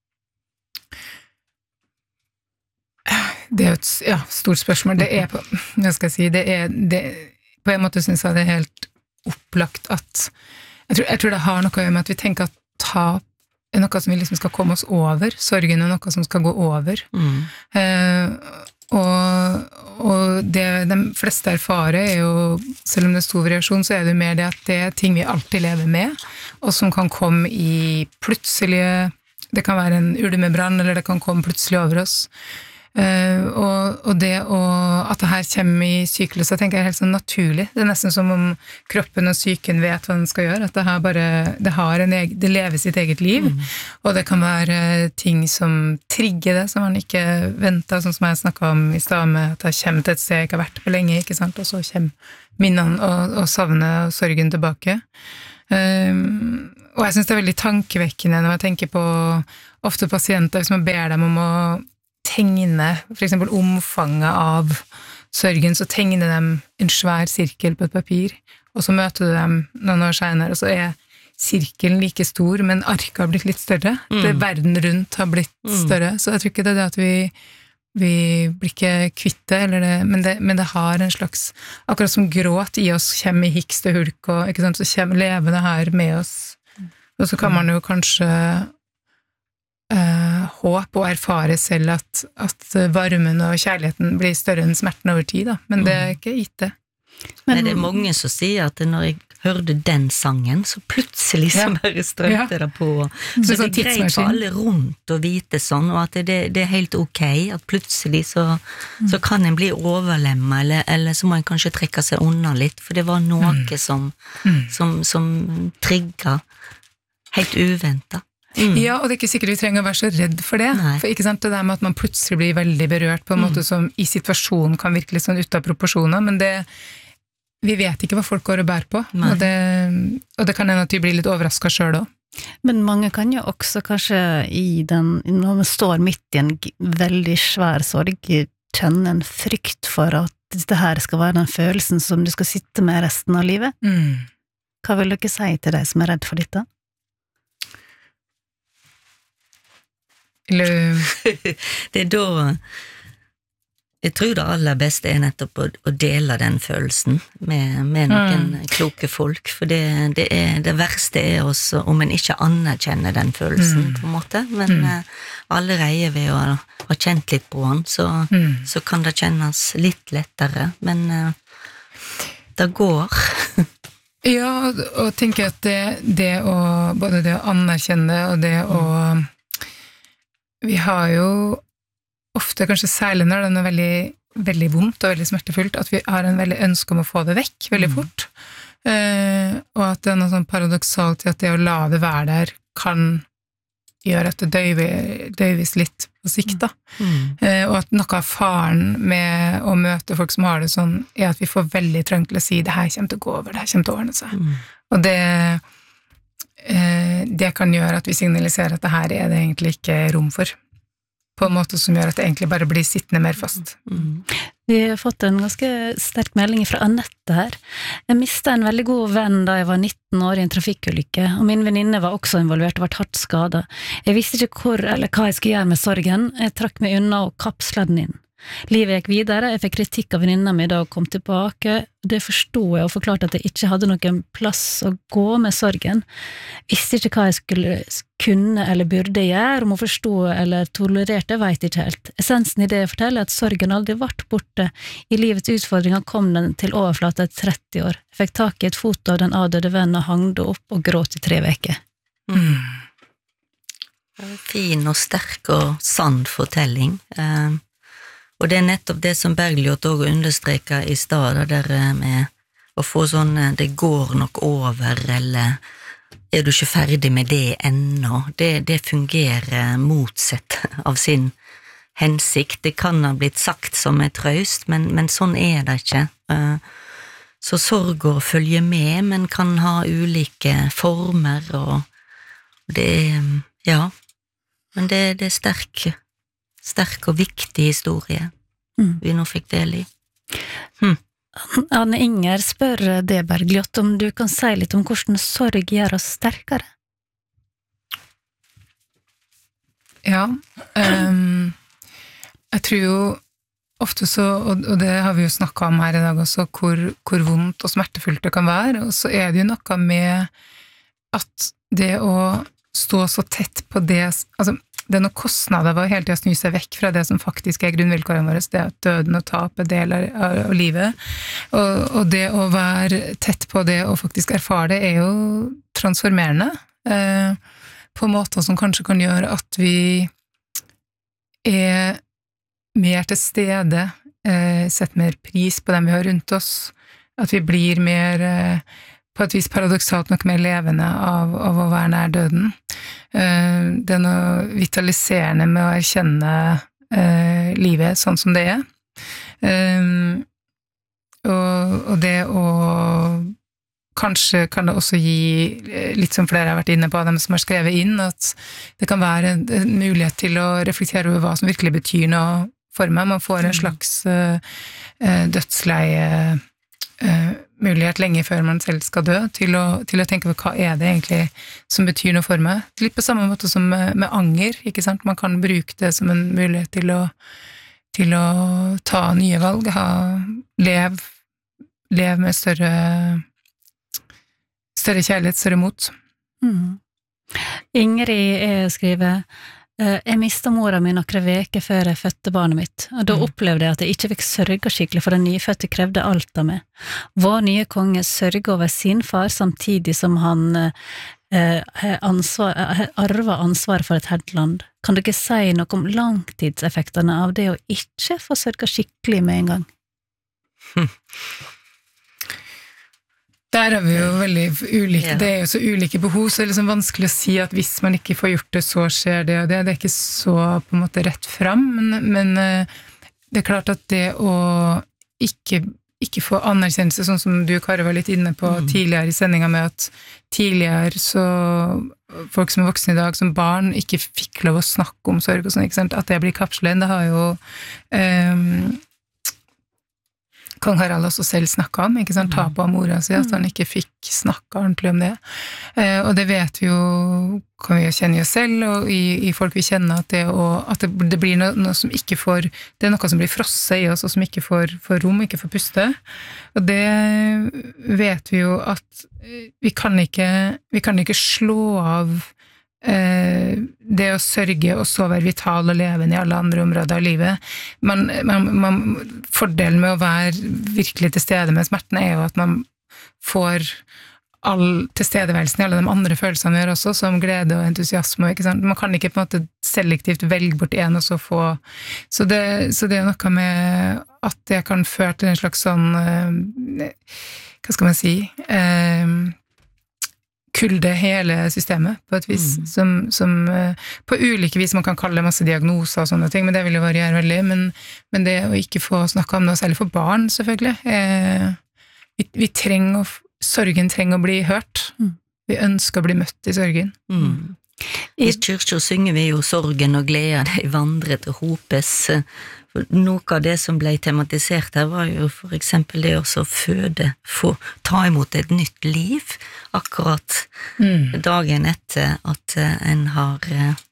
Det er jo et stort spørsmål. Det er på, hva skal jeg si, på en måte synes jeg det er helt opplagt at jeg tror det har noe med at vi tenker at tap er noe som vi liksom skal komme oss over, sorgen er noe som skal gå over. Og det de fleste erfarer er jo, selv om det er stor variasjon, så er det mer det at det er ting vi alltid lever med, og som kan komme i plutselige, det kan være en ulmebrann, eller det kan komme plutselig over oss. Og det at det her kommer i syklus, så tenker jeg er helt sånn naturlig. Det nesten som om kroppen og psyken vet hva den skal gjøre, at det her bare, det lever sitt eget liv, og det kan være ting som trigger det, som man ikke venter, sånn som jeg snakket om i sted med at jeg kommer til et sted jeg ikke har vært på lenge, ikke sant? Og så kommer minnene og savnet og sorgen tilbake. Og jeg synes det er veldig tankevekkende når jeg tenker på ofte pasienter, hvis man ber dem om å tegne for eksempel omfanget av sorgen, så tegner de en svær sirkel på et papir, og så møter du dem noen år senere, og så er sirkelen like stor, men arket har blitt litt større. Det verden rundt har blitt større, så jeg tror ikke det er det at vi blir ikke kvitte, men det har en slags, akkurat som gråt i oss kommer i hikst og hulk, og, ikke sant, så lever det her med oss. Og så kan man jo kanskje håpe og erfare selv at varmen og kjærligheten blir større enn smerten over tid, da. Men det er ikke gitt det. Men det er mange som sier at når jeg hørte den sangen, så plutselig så bare strømte det på. Så det er greit for alle rundt å vite sånn, og at det er helt ok, at plutselig så kan en bli overlemmet, eller så må en kanskje trekke seg unna litt, for det var noe som trigget helt uventet. Ja, og det er ikke sikkert vi trenger å være så redd for det. Nei. For ikke sant, det der med at man plutselig blir veldig berørt på en måte som i situasjonen kan virke litt sånn ut av proporsjoner, men vi vet ikke hva folk går og bærer på, og det kan hende at vi blir litt overrasket selv også. Men mange kan jo også kanskje når man står midt i en veldig svær sorg, kjenne en frykt for at dette her skal være den følelsen som du skal sitte med resten av livet. Hva vil dere si til deg som er redd for dette? Det er da jeg tror det aller beste er nettopp å dele den følelsen med noen kloke folk, for det verste er også om en ikke anerkjenner den følelsen på en måte, men allerede ved å ha kjent litt på den, så kan det kjennes litt lettere, men det går. Ja, og tenker at både det å anerkjenne og det å vi har jo ofte, kanskje særlig når det er noe veldig, veldig vondt og veldig smertefullt, at vi har en veldig ønske om å få det vekk veldig fort. Og at det er noe sånn paradoksalt i at det å la det være der kan gjøre at det døyves litt på sikt, da. Og at noe av faren med å møte folk som har det sånn, er at vi får veldig trang til å si det her kommer til å gå over, det her kommer til å ordne seg. Og det kan gjøre at vi signaliserer at det her er det egentlig ikke rom for, på en måte som gjør at det egentlig bare blir sittende mer fast. Vi har fått en ganske sterk melding fra Annette her. Jeg mistet en veldig god venn da jeg var 19 år i en trafikkulykke, og min venninne var også involvert og ble hardt skadet. Jeg visste ikke hvor eller hva jeg skulle gjøre med sorgen. Jeg trakk meg unna og kapslet den inn. Livet gikk videre, jeg fikk kritikk av venninna mi da og kom tilbake. Det forstod jeg og forklarte at jeg ikke hadde noen plass å gå med sorgen. Visste ikke hva jeg skulle kunne eller burde gjøre, om hun forstod eller tolererte, vet ikke helt. Essensen i det jeg forteller er at sorgen aldri ble borte. I livets utfordringer kom den til overflate etter 30 år. Jeg fikk tak i et foto av den avdøde vennen og hang det opp og gråt i 3 uker. Fin og sterk og sann fortelling. Og det er nettopp det som Bergljot også understreker i stedet, der med å få sånn, det går nok over, eller er du ikke ferdig med det ennå? Det fungerer motsatt av sin hensikt. Det kan ha blitt sagt som et trøst, men sånn er det ikke. Så sorger følger med, men kan ha ulike former, og det ja, men det er sterk og viktig historie vi nå fikk del i. Anne Inger spør det Bergljot om du kan si litt om hvordan sorg gjør oss sterkere. Ja, jeg tror jo ofte så, og det har vi jo snakket om her i dag også, hvor vondt og smertefullt det kan være, og så er det jo noe med at det å stå så tett på det, altså det er noen kostnader ved å hele tiden snu seg vekk fra det som faktisk er grunnvilkårene våre, det at døden og tap er deler av livet, og det å være tett på det og faktisk erfare det er jo transformerende, på måter som kanskje kan gjøre at vi er mer til stede, setter mer pris på dem vi har rundt oss, at vi blir mer, på et vis paradoksalt nok mer levende av å være nær døden. Det noe vitaliserende med å erkjenne livet sånn som det og det å kanskje kan det også gi, litt som flere har vært inne på, dem som har skrevet inn, at det kan være en mulighet til å reflektere over hva som virkelig betyr noe for meg. Man får en slags dødsleie mulighet lenge før man selv skal dø, til å tenke på hva det egentlig som betyr noe for meg. Litt på samme måte som med anger, ikke sant? Man kan bruke det som en mulighet til å ta nye valg, leve med større kjærlighet, større mot. Ingrid skriver, jeg mistet mora mi noen veker før jeg fødte barnet mitt, og da opplevde jeg at jeg ikke fikk sørge skikkelig, for den nyfødte krevde alt av meg. Vår nye konge sørget over sin far, samtidig som han arvet ansvar for et helt land. Kan dere si noe om langtidseffektene av det å ikke få sørge skikkelig med en gang? Der er vi jo veldig ulike, det er jo så ulike behov, så det er liksom vanskelig å si at hvis man ikke får gjort det, så skjer det og det. Det er ikke så på en måte rett fram, men det er klart at det å ikke få anerkjennelse, sånn som du, Kari, var litt inne på tidligere i sendingen, med at tidligere så folk som er voksne i dag, som barn, ikke fikk lov å snakke om sorg og sånn, ikke sant? At det blir kapslet inn, det har jo Kong Harald også selv snakket om, ikke sant, tapet av mora si, at han ikke fikk snakket ordentlig om det. Og det vet vi jo, kan vi jo kjenne jo selv, og i folk vi kjenner, at det blir noe som ikke får, det er noe som blir frosset i oss, og som ikke får rom, ikke får puste. Og det vet vi jo at vi kan ikke slå av det å sørge og så være vital og levende i alle andre områder av livet. Fordelen med å være virkelig til stede med smerten er jo at man får all tilstedeværelsen i alle de andre følelsene vi har også, som glede og entusiasme, ikke sant? Man kan ikke på en måte selektivt velge bort en og så få, så det er noe med at det kan føre til en slags sånn, hva skal man si, kulde hele systemet på et vis, som på ulike vis man kan kalle masse diagnoser og sånne ting, men det vil jo variere veldig, men det å ikke få snakke om noe, særlig for barn selvfølgelig, sorgen trenger å bli hørt. Vi ønsker å bli møtt i sorgen. I kyrkja synger vi jo sorgen og gleden, de vandrer til hopes. Noe av det som ble tematisert her var jo for eksempel det å ta imot et nytt liv, akkurat dagen etter at en har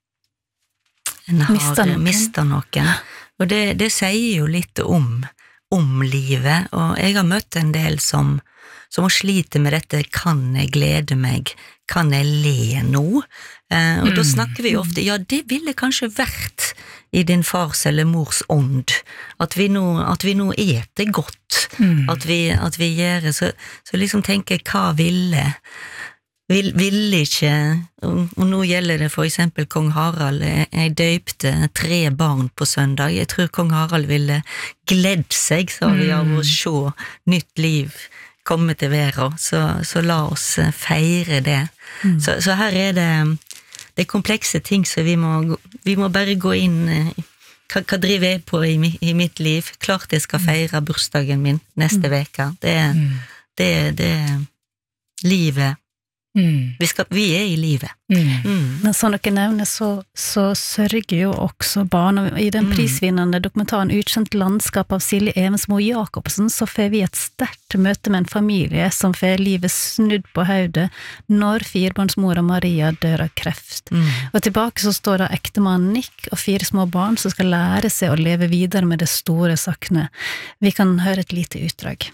mistet noen. Og det sier jo litt om livet, og jeg har møtt en del som sliter med dette, kan jeg glede meg, kan jeg le nå? Og da snakker vi ofte, ja, det ville kanskje vært i din fars eller mors ånd, at vi nå eter godt, at vi gjør det, så liksom tenker jeg, hva ville ikke, og nå gjelder det for eksempel Kong Harald, jeg døypte 3 barn på søndag, jeg tror Kong Harald ville gledd seg, sa vi, av å se nytt liv komme til verden, så la oss feire det. Så her er det komplekse ting, så vi må bare gå inn, hva driver jeg på i mitt liv? Klart jeg skal feire bursdagen min neste veke. Det er livet. Vi er i livet. Men som dere nevner, så sørger jo også barn, og i den prisvinnende dokumentaren Ukjent landskap av Silje Evensmo Jacobsen, så får vi et sterkt møte med en familie som får livet snudd på hodet når 4-barnsmora Maria dør av kreft. Og tilbake så står da ektemannen Nick og 4 små barn som skal lære seg å leve videre med det store sakne. Vi kan høre et lite utdrag.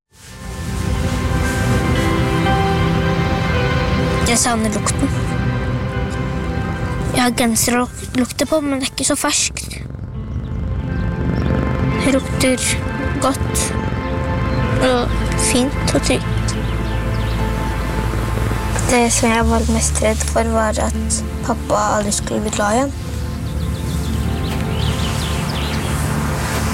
Jeg savner lukten. Jeg har genser å lukte på, men det er ikke så ferskt. Det lukter godt og fint og trygt. Det som jeg var mest redd for var at pappa aldri skulle bli glad igjen.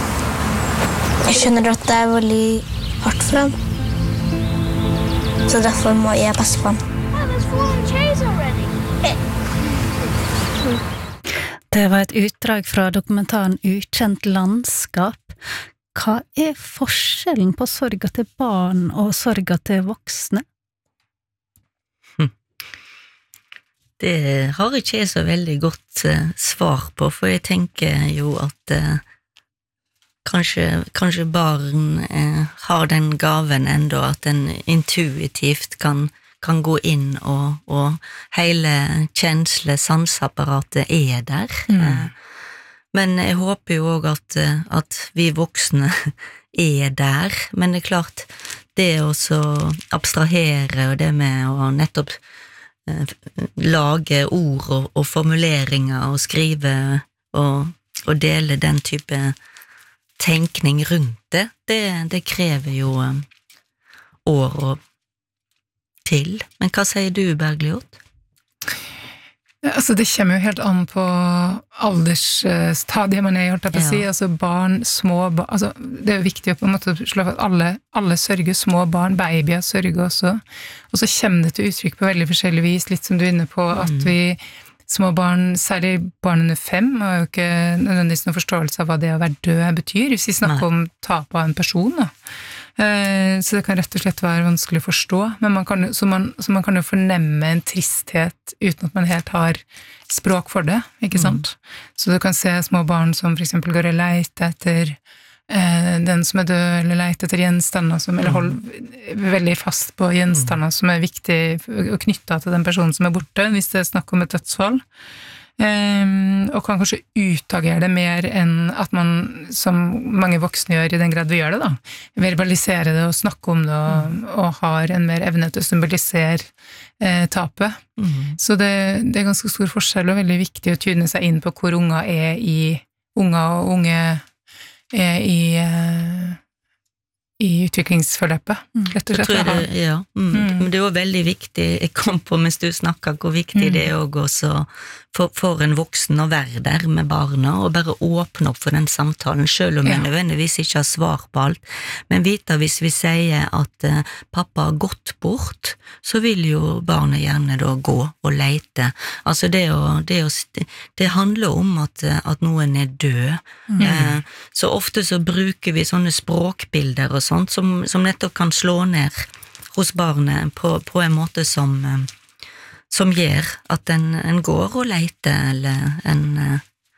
Jeg skjønner at det veldig hardt for ham. Så derfor må jeg passe på ham. Det var et utdrag fra dokumentaren Ukjent landskap. Hva forskjellen på sorga til barn og sorga til voksne? Det har ikke jeg så veldig godt svar på, for jeg tenker jo at kanskje barn har den gaven enda, at den intuitivt kan gå inn, og hele sanseapparatet der. Men jeg håper jo også at vi voksne der, men det klart, det å abstrahere, og det med å nettopp lage ord og formuleringer og skrive og dele den type tenkning rundt det krever jo år til. Men hva sier du, Bergljot? Altså, det kommer jo helt an på aldersstadiet man holdt jeg på å si. Altså, barn, små barn, altså, det jo viktig å på en måte slå fast at alle sørger, små barn, babyer sørger også. Og så kommer det til uttrykk på veldig forskjellig vis, litt som du inne på, at vi små barn, særlig barn under 5, har jo ikke nødvendigvis noen forståelse av hva det å være død betyr, hvis vi snakker om tap av en person, da. Så det kan rett og slett være vanskelig å forstå, men man kan jo fornemme en tristhet uten at man helt har språk for det, ikke sant? Så du kan se små barn som for eksempel går og leter etter den som død, eller leter etter gjenstander eller holder veldig fast på gjenstander som viktig å knytte til den personen som borte, hvis det snakk om et dødsfall. Og kan kanskje utagere det mer enn at man, som mange voksne gjør i den grad vi gjør det da, verbalisere det og snakke om det og har en mer evne til å symbolisere tapet. Så det ganske stor forskjell og veldig viktig å tune seg inn på hvor unger og unge i utviklingsforløpet, rett og slett. Men det jo veldig viktig, jeg kom på mens du snakket, hvor viktig det også for en voksen å være der med barna, og bare åpne opp for den samtalen, selv om jeg nødvendigvis ikke har svar på alt, men vite hvis vi sier at pappa har gått bort, så vil jo barnet gjerne da gå og lete. Altså det handler om at noen død. Så ofte så bruker vi sånne språkbilder og sånt, som nettopp kan slå ned hos barnet på en måte som gjør at en går og leter, eller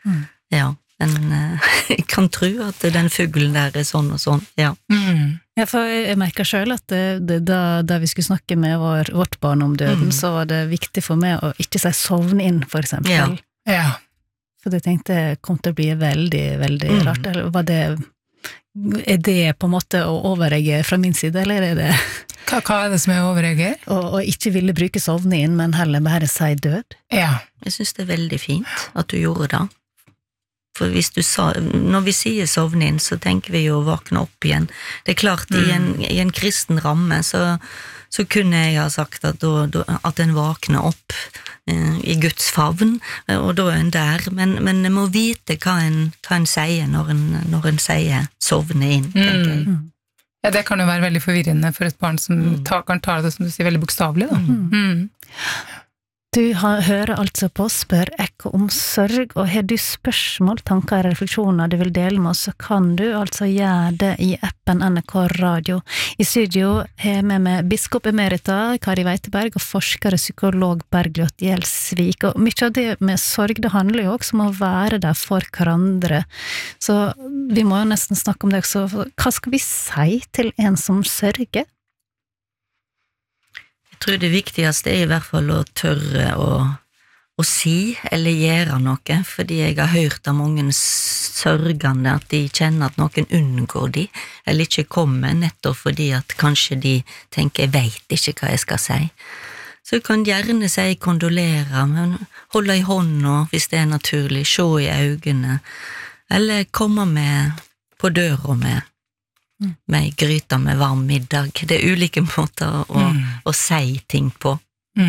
jeg kan tro at den fuglen der sånn og sånn, Ja, for jeg merker selv at da vi skulle snakke med vårt barn om døden, så var det viktig for meg å ikke si sovne inn, for eksempel. For jeg tenkte det kom til å bli veldig, veldig rart, eller var det på en måte å overreagere fra min side, eller det Hva det som overreagere? Å ikke ville bruke sovne inn, men heller bare si død? Jeg synes det veldig fint at du gjorde det. For hvis når vi sier sovne inn, så tenker vi jo å våkne opp igjen. Det klart, i en kristen ramme, så kunne jeg ha sagt at en våkner opp i Guds favn, og da en der, men en må vite hva en sier når en sier sovne inn, tenker jeg. Ja, det kan jo være veldig forvirrende for et barn som kan ta det, som du sier, veldig bokstavlig da. Du hører altså på Spør Ekko om sorg, og har du spørsmål, tanker og refleksjoner du vil dele med oss, så kan du altså gjøre det i appen NRK Radio. I studio har vi med biskop emerita Kari Weiteberg og forsker og psykolog Bergljot Gjelsvik, og mye av det med sorg, det handler jo også om å være der for hverandre. Så vi må jo nesten snakke om det også. Hva skal vi si til en som sørger? Jeg tror det viktigste i hvert fall å tørre å si eller gjøre noe, fordi jeg har hørt av mange sørgende at de kjenner at noen unngår de, eller ikke kommer, nettopp fordi at kanskje de tenker, jeg vet ikke hva jeg skal si. Så jeg kan gjerne si kondolere, men holde i hånden hvis det naturlig, se i øynene, eller komme med på døra med gryta med varm middag. Det ulike måter å si ting på.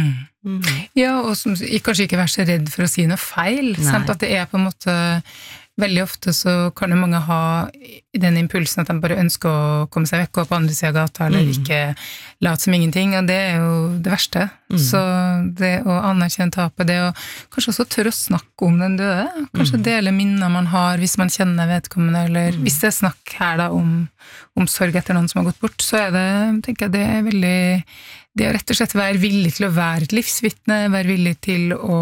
Ja, og kanskje ikke være så redd for å si noe feil, samt at det på en måte veldig ofte så kan jo mange ha den impulsen at de bare ønsker å komme seg vekk og på andre siden av gata, eller ikke late som ingenting, og det jo det verste. Så det å anerkjenne tapet, det å kanskje også tørre å snakke om den døde, kanskje dele minner man har hvis man kjenner vedkommende, eller hvis det snakk her da om sorg etter noen som har gått bort, så det, tenker jeg, det veldig, det å rett og slett være villig til å være et livsvitne, være villig til å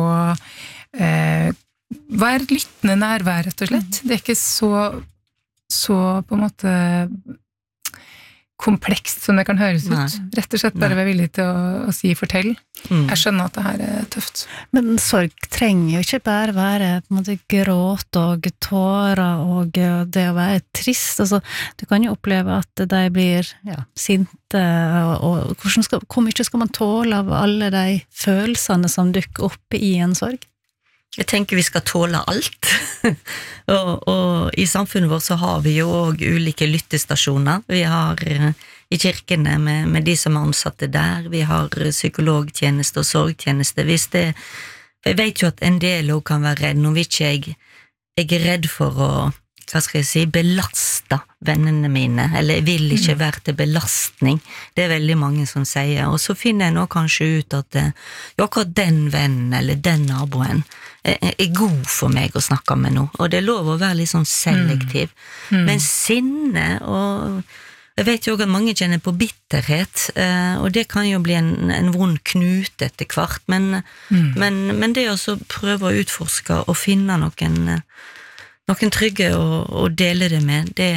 være lyttende nærvær, rett og slett. Det ikke så på en måte komplekst som det kan høres ut. Rett og slett bare være villig til å si fortell. Jeg skjønner at det her tøft. Men sorg trenger jo ikke bare være på en måte gråt og tårer og det å være trist. Altså, du kan jo oppleve at de blir sinte, og hvor mye skal man tåle av alle de følelsene som dukker opp i en sorg? Jeg tenker vi skal tåle alt, og i samfunnet vårt så har vi jo også ulike lyttestasjoner. Vi har i kirkene med de som ansatte der, vi har psykologtjeneste og sorgtjeneste. Jeg vet jo at en del også kan være redd, nå vil ikke jeg redd for å, hva skal jeg si, belasta vennene mine, eller jeg vil ikke være til belastning. Det veldig mange som sier, og så finner jeg nå kanskje ut at akkurat den vennen eller den naboen god for meg å snakke med nå, og det lov å være litt sånn selektiv. Men sinne, og jeg vet jo også at mange kjenner på bitterhet, og det kan jo bli en vond knut etter hvert, men det å prøve å utforske og finne noen trygge og dele det med, det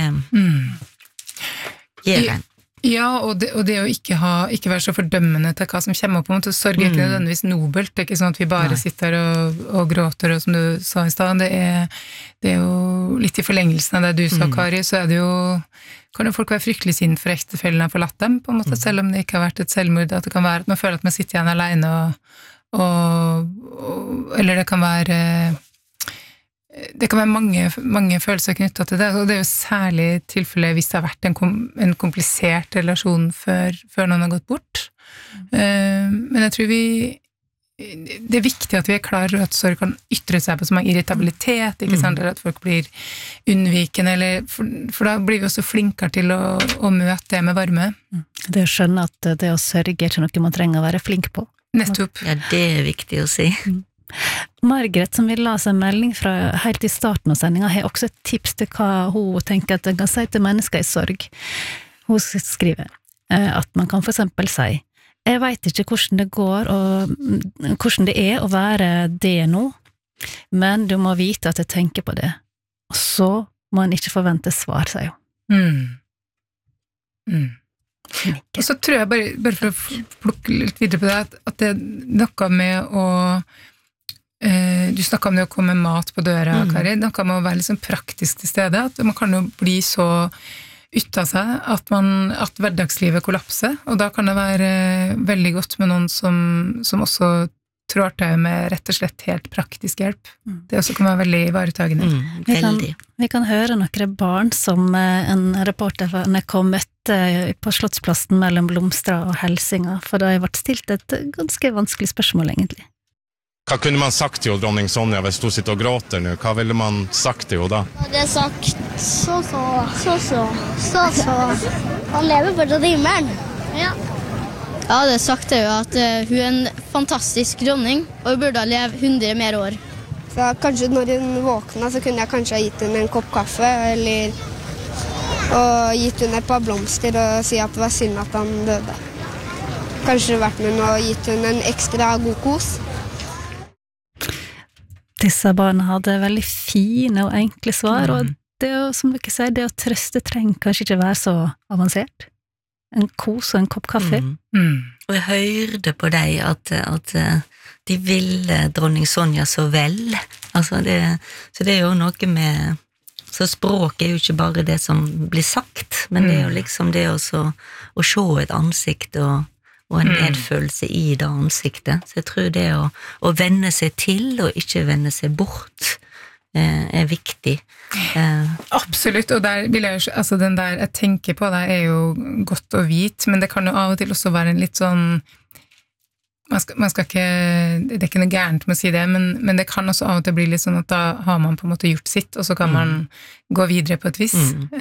gir en. Ja, og det å ikke være så fordømmende til hva som kommer opp, på en måte, sorg ikke nødvendigvis nobelt, det ikke sånn at vi bare sitter og gråter, og som du sa i sted, det jo litt i forlengelsen av det du sa, Kari, så det jo, kan jo folk være fryktelig sint for ektefellen har forlatt dem, på en måte, selv om det ikke har vært et selvmord, at det kan være at man føler at man sitter igjen alene, eller det kan være mange følelser knyttet til det, og det jo særlig tilfellet hvis det har vært en komplisert relasjon før noen har gått bort. Men jeg tror det viktig at vi klar over at sorg kan ytre seg på så mange irritabilitet, ikke sant, eller at folk blir unnvikende, for da blir vi også flinkere til å møte det med varme. Det å skjønne at det å sørge ikke noe man trenger å være flink på. Nettopp. Ja, det viktig å si. Margaret, som vil la seg en melding fra helt i starten av sendingen, har også et tips til hva hun tenker at den kan si til mennesker i sorg. Hun skriver at man kan for eksempel si: jeg vet ikke hvordan det går og hvordan det å være det nå, men du må vite at jeg tenker på det. Og så må man ikke forvente svar, sier hun. Og så tror jeg bare for å plukke litt videre på det, at det noe med å du snakket om det å komme med mat på døra, Kari, noe med å være liksom praktisk til stede, at man kan jo bli så ut av seg at hverdagslivet kollapser, og da kan det være veldig godt med noen som også trår til med rett og slett helt praktisk hjelp. Det også kan være veldig ivaretagende. Veldig. Vi kan høre noen barn som en reporter fra NRK møtte på Slottsplassen mellom Blomstra og Helsinga, for da har vært stilt et ganske vanskelig spørsmål egentlig. Hva kunne man sagt til dronning Sonja hvis hun sitter og gråter nå? Hva ville man sagt til henne da? Det sagt så. Han lever fortsatt i himmelen. Ja. Jeg hadde sagt det jo at hun en fantastisk dronning, og hun burde leve 100 mer år. Så kanskje når hun våkna, så kunne jeg kanskje ha gitt henne en kopp kaffe, og gitt henne et par blomster og si at det var synd at han døde. Kanskje vært med henne og gitt henne en ekstra god kos. Disse barna hadde veldig fine og enkle svar, og det å, som dere sier, det å trøste trenger kanskje ikke være så avansert. En kos og en kopp kaffe. Og jeg hørte på deg at de ville dronning Sonja så vel. Altså så det jo noe med, så språk jo ikke bare det som blir sagt, men det jo liksom det å se et ansikt og en medfølelse i det ansiktet. Så jeg tror det å vende seg til og ikke vende seg bort viktig. Absolutt, og der vil jeg altså den der jeg tenker på det jo godt å vite, men det kan jo av og til også være en litt sånn man skal ikke, det ikke noe gærent med å si det, men det kan også av og til bli litt sånn at da har man på en måte gjort sitt, og så kan man gå videre på et vis.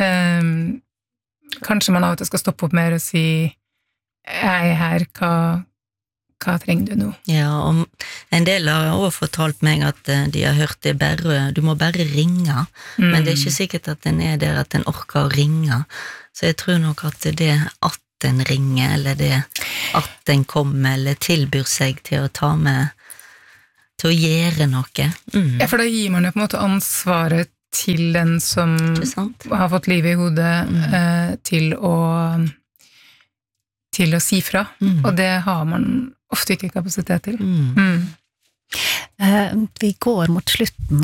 Kanskje man av og til skal stoppe opp mer og si, jeg her, hva trenger du nå? Ja, og en del har også fortalt meg at de har hørt det bare, du må bare ringe, men det er ikke sikkert at den er der, at den orker å ringe, så jeg tror nok at det at den ringer, eller det at den kommer, eller tilbyr seg til å ta med, til å gjøre noe. Ja, for da gir man jo på en måte ansvaret til den som har fått livet i hodet, til å si fra, og det har man ofte ikke kapasitet til. Vi går mot slutten